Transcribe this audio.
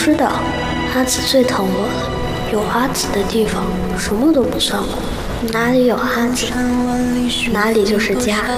知道，阿紫最疼我了，有阿紫的地方什么都不算苦，哪里有阿紫，哪里就是家。